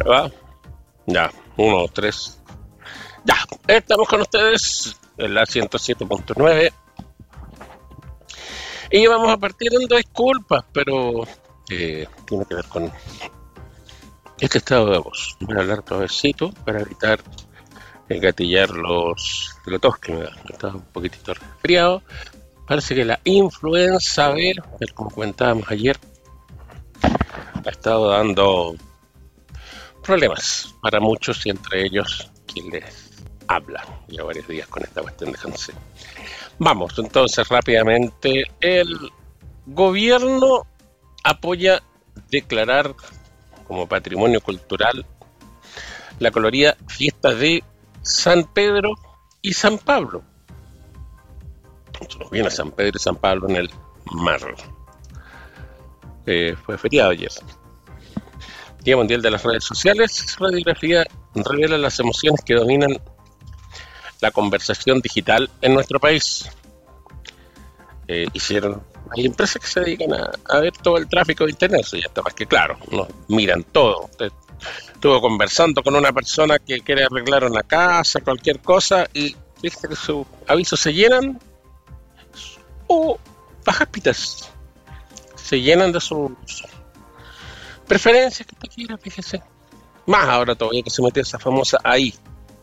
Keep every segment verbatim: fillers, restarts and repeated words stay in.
¿Va? Ya, uno, dos, tres. Ya, estamos con ustedes en la ciento siete punto nueve. Y vamos a partir dando disculpas, pero eh, tiene que ver con este estado de voz. Voy a hablar suavecito para evitar gatillar los, los tos que me da. Estaba un poquitito resfriado. Parece que la influenza, a ver, como comentábamos ayer, ha estado dando problemas para muchos y entre ellos quien les habla. Ya varios días con esta cuestión de Hansen. Vamos, entonces rápidamente. El gobierno apoya declarar como patrimonio cultural la colorida fiesta de San Pedro y San Pablo. Se nos viene San Pedro y San Pablo en el mar. Eh, fue feriado ayer. Día Mundial de las Redes Sociales. Radiografía revela las emociones que dominan la conversación digital en nuestro país. Eh, hicieron, hay empresas que se dedican a, a ver todo el tráfico de internet, eso ya está más que claro, nos miran todo. Usted estuvo conversando con una persona que quiere arreglar una casa, cualquier cosa, y viste que sus avisos se llenan, o pajapitas se llenan de sus preferencias que usted quiera, fíjese. Más ahora todavía que se metió esa famosa ahí.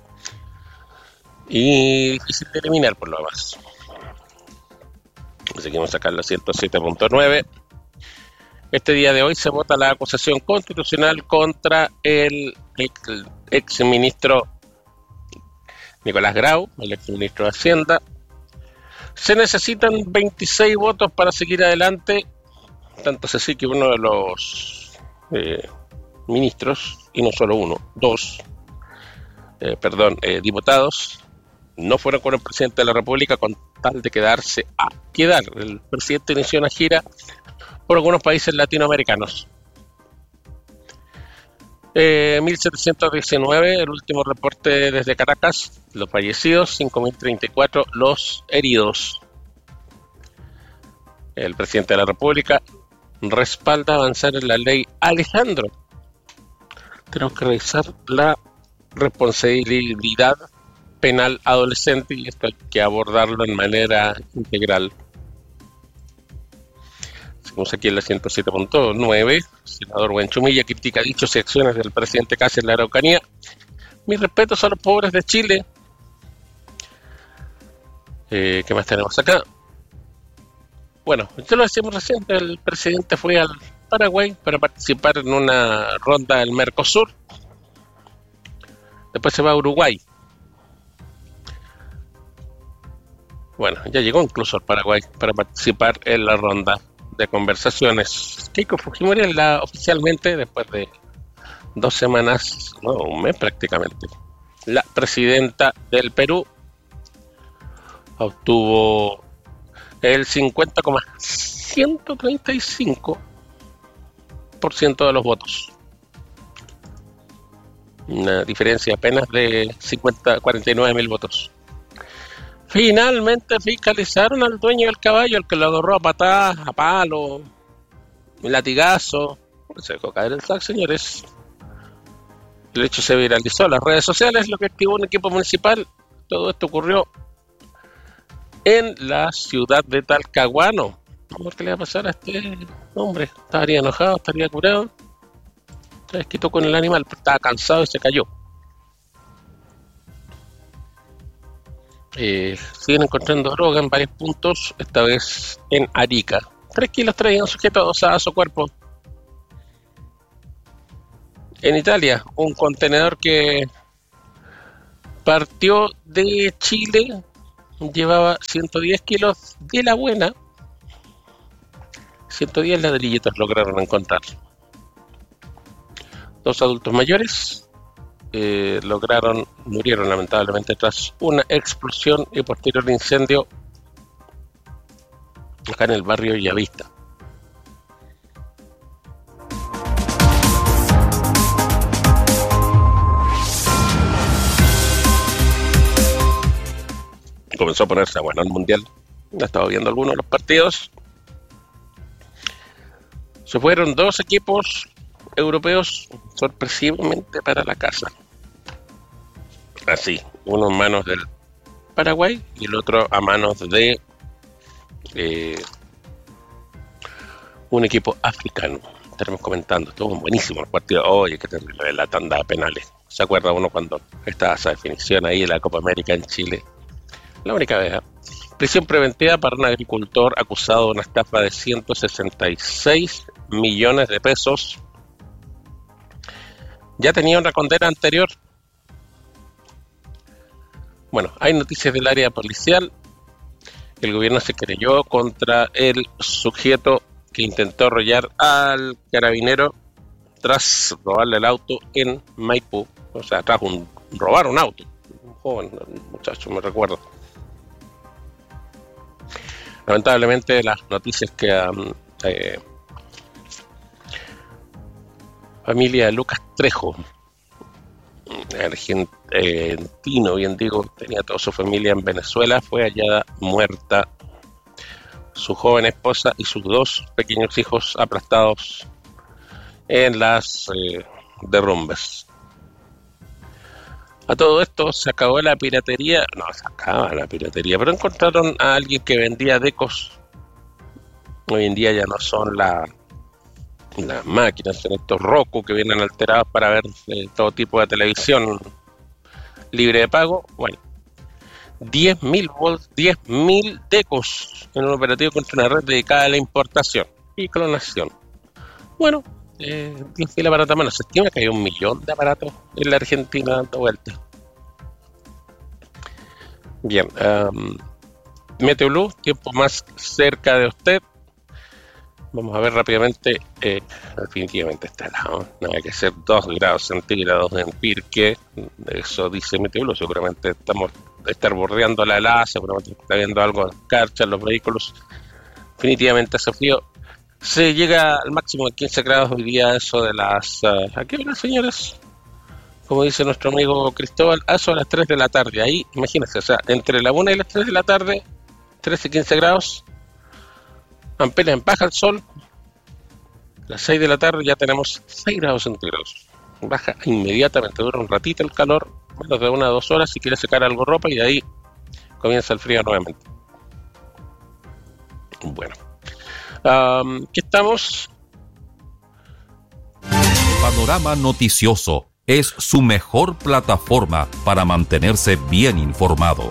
Y difícil de eliminar por lo demás. Seguimos acá en la ciento siete punto nueve. Este día de hoy se vota la acusación constitucional contra el ex, ex ministro Nicolás Grau, el ex ministro de Hacienda. Se necesitan veintiséis votos para seguir adelante, tanto es así que uno de los eh, ministros, y no solo uno, dos, eh, perdón, eh, diputados, no fueron con el presidente de la República con tal de quedarse a quedar. El presidente inició una gira por algunos países latinoamericanos. Eh, mil setecientos diecinueve, el último reporte desde Caracas, los fallecidos, cinco mil treinta y cuatro los heridos. El presidente de la República respalda avanzar en la ley Alejandro. Tenemos que revisar la responsabilidad penal adolescente y esto hay que abordarlo en manera integral. Seguimos aquí en la ciento siete punto nueve. Senador Buenchumilla critica dichos y acciones del presidente Kast en la Araucanía. Mis respetos a los pobres de Chile. Eh, ¿Qué más tenemos acá? Bueno, ya lo decíamos recién, el presidente fue al Paraguay para participar en una ronda del Mercosur. Después se va a Uruguay. Bueno, ya llegó incluso al Paraguay para participar en la ronda de conversaciones. Keiko Fujimori es la oficialmente, después de dos semanas, no, un mes prácticamente, la presidenta del Perú. Obtuvo el cincuenta coma ciento treinta y cinco por ciento de los votos. Una diferencia apenas de cincuenta, cuarenta y nueve mil votos. Finalmente fiscalizaron al dueño del caballo, el que lo agarró a patadas, a palo, un latigazo. Se dejó caer el sac, señores. El hecho se viralizó en las redes sociales, lo que activó un equipo municipal. Todo esto ocurrió en la ciudad de Talcahuano. Vamos a ver qué le va a pasar a este hombre. Estaría enojado, estaría curado. Se desquitó con el animal, pero estaba cansado y se cayó. Eh, siguen encontrando droga en varios puntos, esta vez en Arica. Tres kilos traían sujetos a su cuerpo. En Italia, un contenedor que partió de Chile llevaba ciento diez kilos de la buena. ciento diez ladrillitos lograron encontrar. Dos adultos mayores Eh, lograron, murieron lamentablemente tras una explosión y posterior incendio acá en el barrio Villavista. Comenzó a ponerse bueno el mundial. Ya estaba viendo algunos de los partidos. Se fueron dos equipos europeos sorpresivamente para la casa. Así, uno en manos del Paraguay y el otro a manos de eh, un equipo africano. Estaremos comentando, estuvo buenísimo el partido. Oye, qué terrible la tanda de penales. ¿Se acuerda uno cuando estaba esa definición ahí de la Copa América en Chile? La única vez. ¿eh? Prisión preventiva para un agricultor acusado de una estafa de ciento sesenta y seis millones de pesos. Ya tenía una condena anterior. Bueno, hay noticias del área policial. El gobierno se querelló contra el sujeto que intentó arrollar al carabinero tras robarle el auto en Maipú. O sea, tras un, robar un auto. Un joven, un muchacho, me recuerdo. Lamentablemente las noticias que um, eh, familia de Lucas Trejo, argentino, bien digo, tenía toda su familia en Venezuela, fue hallada muerta, su joven esposa y sus dos pequeños hijos aplastados en las eh, derrumbes. A todo esto se acabó la piratería, no, se acaba la piratería, pero encontraron a alguien que vendía decos. Hoy en día ya no son la, las máquinas, son estos Roku que vienen alterados para ver eh, todo tipo de televisión libre de pago. Bueno, diez mil volts, diez mil decos en un operativo contra una red dedicada a la importación y clonación. Bueno, Eh, diez mil aparatos más. Se estima que hay un millón de aparatos en la Argentina dando vueltas. Bien, um, Meteoluz, tiempo más cerca de usted. Vamos a ver rápidamente. Eh, definitivamente está helado. No hay que ser dos grados centígrados en Pirque. Eso dice Meteoluz. Seguramente estamos a estar bordeando la helada. Seguramente está viendo algo de escarcha en los vehículos. Definitivamente hace frío. Se llega al máximo de quince grados hoy día, eso de las... Uh, ¿a qué hora, señores? Como dice nuestro amigo Cristóbal, a eso a las tres de la tarde. Ahí, imagínense, o sea, entre la una y las tres de la tarde, trece, quince grados, apenas empaja el sol, a las seis de la tarde ya tenemos seis grados centígrados. Baja inmediatamente, dura un ratito el calor, menos de una o dos horas si quiere secar algo ropa y de ahí comienza el frío nuevamente. Bueno. Um, ¿Qué estamos? Panorama Noticioso es su mejor plataforma para mantenerse bien informado.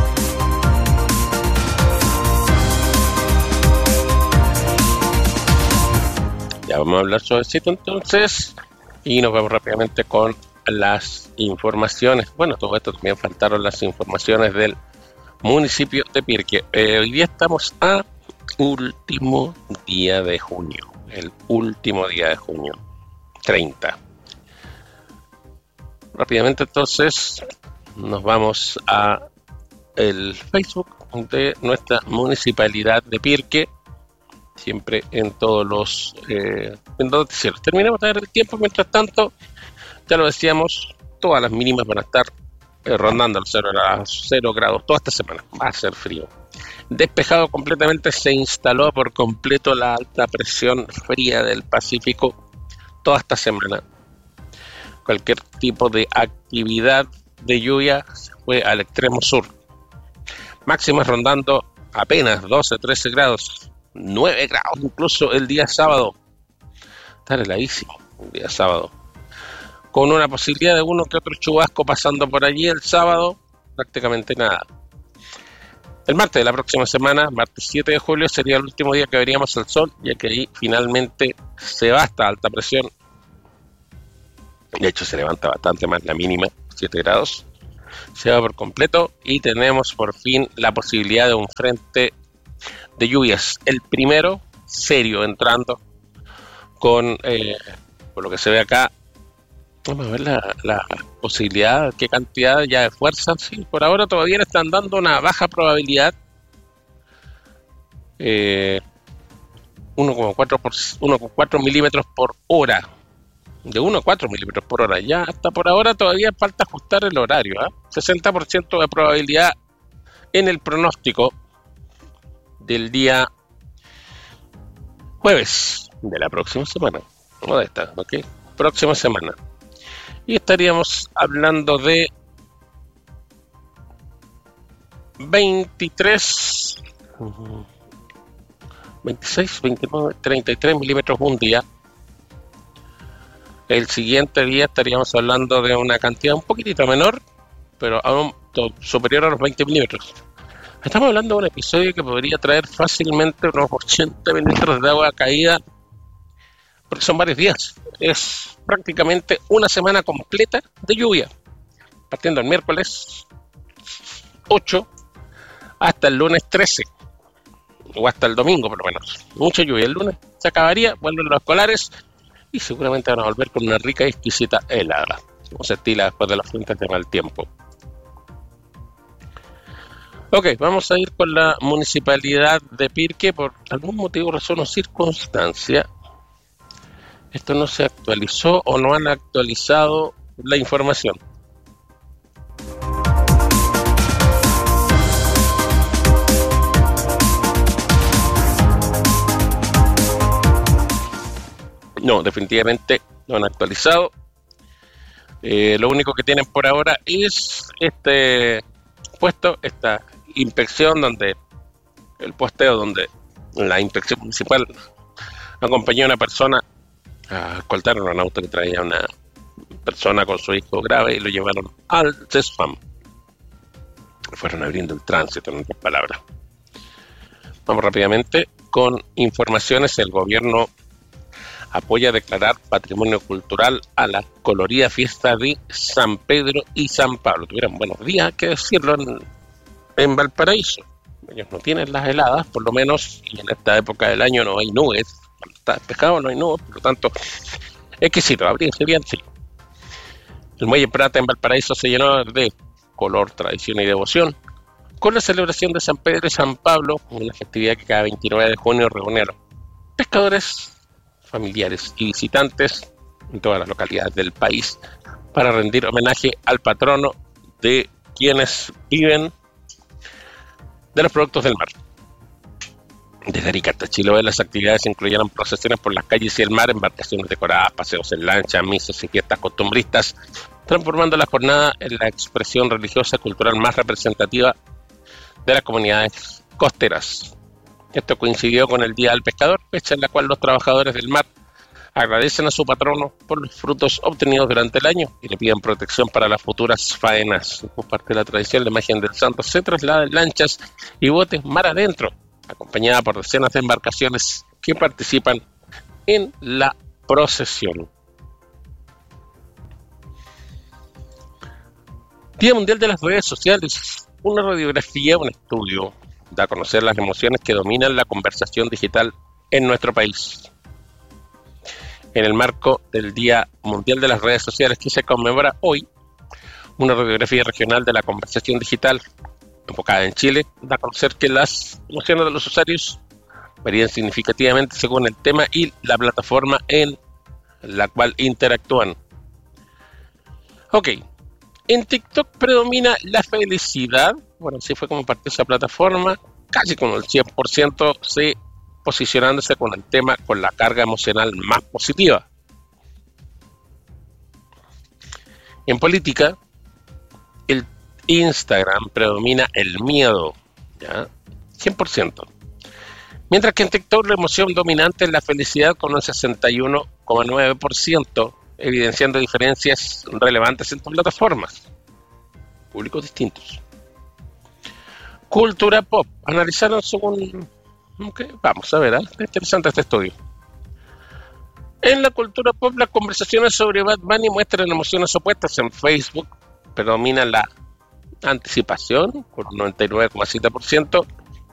Ya vamos a hablar suavecito entonces y nos vamos rápidamente con las informaciones. Bueno, todo esto también faltaron las informaciones del municipio de Pirque. Eh, hoy día estamos a último día de junio, el último día de junio, treinta. Rápidamente entonces nos vamos a el Facebook de nuestra municipalidad de Pirque, siempre en todos los eh, en los noticieros. Terminamos de ver el tiempo, mientras tanto, ya lo decíamos, todas las mínimas van a estar eh, rondando los cero grados toda esta semana, va a ser frío. Despejado completamente, se instaló por completo la alta presión fría del Pacífico toda esta semana. Cualquier tipo de actividad de lluvia se fue al extremo sur. Máximas rondando apenas doce, trece grados, nueve grados incluso el día sábado. Está heladísimo el día sábado. Con una posibilidad de uno que otro chubasco pasando por allí el sábado, prácticamente nada. El martes de la próxima semana, martes siete de julio, sería el último día que veríamos el sol, ya que ahí finalmente se va esta alta presión. De hecho, se levanta bastante más la mínima, siete grados. Se va por completo y tenemos por fin la posibilidad de un frente de lluvias. El primero, serio, entrando con, eh, por lo que se ve acá, vamos a ver la, la posibilidad, qué cantidad ya de fuerza. Sí, por ahora todavía le están dando una baja probabilidad. Eh, uno coma cuatro milímetros por hora. De uno a cuatro milímetros por hora. Ya hasta por ahora todavía falta ajustar el horario. ¿eh? sesenta por ciento de probabilidad en el pronóstico del día jueves de la próxima semana. modesta, ¿ok? Próxima semana. Y estaríamos hablando de veintitrés, veintiséis, veintinueve, treinta y tres milímetros un día. El siguiente día estaríamos hablando de una cantidad un poquitito menor, pero aún superior a los veinte milímetros. Estamos hablando de un episodio que podría traer fácilmente unos ochenta milímetros de agua caída, porque son varios días. Es prácticamente una semana completa de lluvia, partiendo el miércoles ocho hasta el lunes trece, o hasta el domingo por lo menos. Mucha lluvia. El lunes se acabaría, vuelven los escolares y seguramente van a volver con una rica y exquisita helada, como se estila después de las fuentes de mal tiempo. Ok, vamos a ir con la municipalidad de Pirque. Por algún motivo, razón o circunstancia, esto no se actualizó o no han actualizado la información. No, definitivamente no han actualizado. Eh, lo único que tienen por ahora es este puesto, esta inspección, donde el posteo donde la inspección municipal acompañó a una persona a escoltar un auto que traía una persona con su hijo grave y lo llevaron al CESFAM. Fueron abriendo el tránsito, en otras palabras. Vamos rápidamente con informaciones. El gobierno apoya declarar patrimonio cultural a la colorida fiesta de San Pedro y San Pablo. Tuvieron buenos días, hay que decirlo, en, en Valparaíso. Ellos no tienen las heladas, por lo menos, y en esta época del año no hay nubes. Cuando está despejado no hay nubes, por lo tanto, exquisito, abrirse bien, sí. El Muelle Prata en Valparaíso se llenó de color, tradición y devoción, con la celebración de San Pedro y San Pablo, una festividad que cada veintinueve de junio reúne a los pescadores, familiares y visitantes en todas las localidades del país para rendir homenaje al patrono de quienes viven de los productos del mar. Desde Arica hasta Chiloé, las actividades incluyeron procesiones por las calles y el mar, embarcaciones decoradas, paseos en lancha, misas y fiestas costumbristas, transformando la jornada en la expresión religiosa y cultural más representativa de las comunidades costeras. Esto coincidió con el Día del Pescador, fecha en la cual los trabajadores del mar agradecen a su patrono por los frutos obtenidos durante el año y le piden protección para las futuras faenas. Por parte de la tradición, la imagen del santo se traslada en lanchas y botes mar adentro, acompañada por decenas de embarcaciones que participan en la procesión. Día Mundial de las Redes Sociales. Una radiografía, un estudio, da a conocer las emociones que dominan la conversación digital en nuestro país. En el marco del Día Mundial de las Redes Sociales que se conmemora hoy, una radiografía regional de la conversación digital enfocada en Chile da a conocer que las emociones de los usuarios varían significativamente según el tema y la plataforma en la cual interactúan. Ok, en TikTok predomina la felicidad. Bueno, así fue como partió esa plataforma, casi con el cien por ciento se posicionándose con el tema con la carga emocional más positiva. En política, el Instagram predomina el miedo, ¿ya? cien por ciento. Mientras que en TikTok la emoción dominante es la felicidad con un sesenta y uno coma nueve por ciento, evidenciando diferencias relevantes entre plataformas, públicos distintos. Cultura pop, analizaron según... Okay, vamos a ver, ¿eh? Es interesante este estudio. En la cultura pop, las conversaciones sobre Bad Bunny muestran emociones opuestas. En Facebook predomina la anticipación, con un noventa y nueve coma siete por ciento,